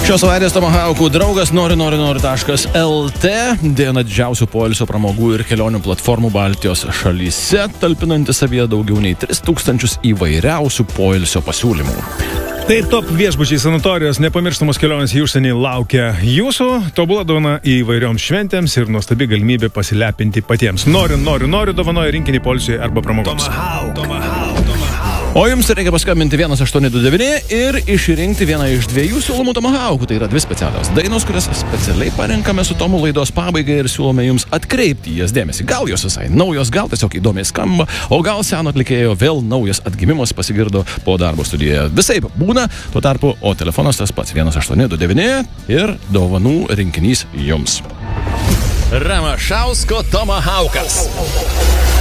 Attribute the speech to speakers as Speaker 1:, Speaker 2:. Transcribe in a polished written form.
Speaker 1: Šios savaitės Tomahawkų draugas nori.lt, diena didžiausių poilsio pramogų ir kelionių platformų Baltijos šalyse, talpinanti savyje daugiau nei 3000 įvairiausių poilsio pasiūlymų.
Speaker 2: Tai top viešbučiai, sanatorijos, nepamirštamos kelionės į užsienį laukia jūsų, tobula dovana įvairioms šventėms ir nuostabi galimybė pasilepinti patiems. Noriu, dovanoja rinkinį poilsiui arba pramogoms. O jums reikia paskambinti 1829 ir išrinkti vieną iš dviejų siūlomų Tomahawkų. Tai yra dvi specialios dainos, kurias specialiai parinkame su Tomu laidos pabaigai ir siūlome jums atkreipti jas dėmesį. Gal jos visai naujos, gal tiesiog įdomiai skamba, o gal seno atlikėjo vėl naujas atgimimas pasigirdo po darbo studijoje. Visaip būna, tuo tarpu, o telefonas tas pats 1829 ir dovanų rinkinys jums. Ramašausko Tomahawkas.